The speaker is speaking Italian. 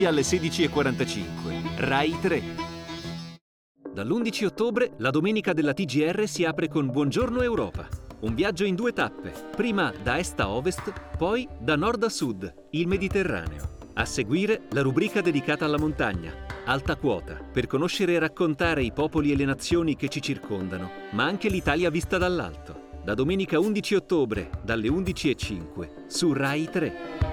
alle 16:45. Rai 3. Dall'11 ottobre la domenica della TGR si apre con Buongiorno Europa. Un viaggio in 2 tappe, prima da est a ovest, poi da nord a sud, il Mediterraneo. A seguire la rubrica dedicata alla montagna, Alta Quota, per conoscere e raccontare i popoli e le nazioni che ci circondano, ma anche l'Italia vista dall'alto. Da domenica 11 ottobre, dalle 11:05, su Rai 3.